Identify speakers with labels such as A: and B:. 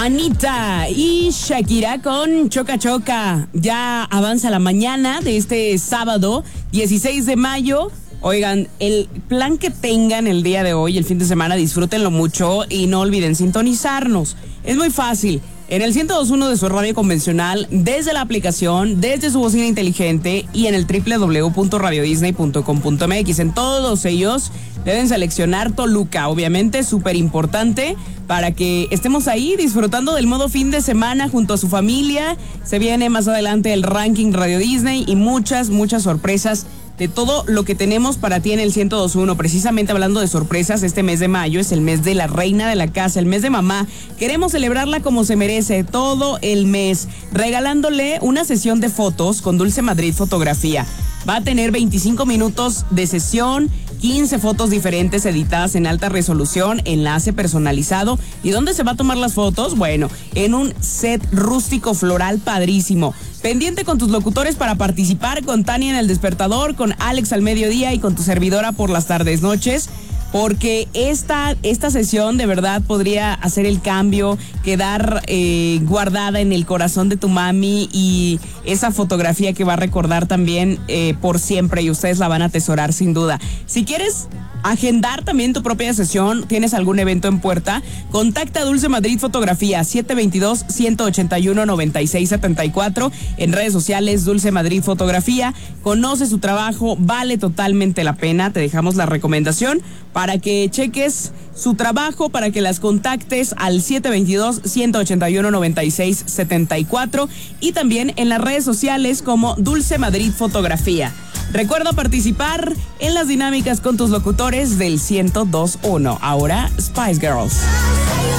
A: Anita y Shakira con Choca Choca. Ya avanza la mañana de este sábado 16 de mayo. Oigan, el plan que tengan el día de hoy, el fin de semana, disfrútenlo mucho y no olviden sintonizarnos. Es muy fácil. En el 102.1 de su radio convencional, desde la aplicación, desde su bocina inteligente y en el www.radiodisney.com.mx. En todos ellos deben seleccionar Toluca, obviamente, súper importante para que estemos ahí disfrutando del modo fin de semana junto a su familia. Se viene más adelante el ranking Radio Disney y muchas sorpresas de todo lo que tenemos para ti en el 102.1. Precisamente hablando de sorpresas, este mes de mayo es el mes de la reina de la casa, el mes de mamá. Queremos celebrarla como se merece todo el mes, regalándole una sesión de fotos con Dulce Madrid Fotografía. Va a tener 25 minutos de sesión, 15 fotos diferentes editadas en alta resolución, enlace personalizado. ¿Y dónde se va a tomar las fotos? Bueno, en un set rústico floral padrísimo. Pendiente con tus locutores para participar, con Tania en el despertador, con Alex al mediodía y con tu servidora por las tardes noches. Porque esta sesión de verdad podría hacer el cambio, quedar guardada en el corazón de tu mami y esa fotografía que va a recordar también por siempre y ustedes la van a atesorar sin duda. Si quieres agendar también tu propia sesión, tienes algún evento en puerta, contacta a Dulce Madrid Fotografía 722-181-9674 en redes sociales Dulce Madrid Fotografía. Conoce su trabajo, vale totalmente la pena. Te dejamos la recomendación para que cheques su trabajo, para que las contactes al 722-181-9674 y también en las redes sociales como Dulce Madrid Fotografía. Recuerda participar en las dinámicas con tus locutores del 102.1. Ahora, Spice Girls.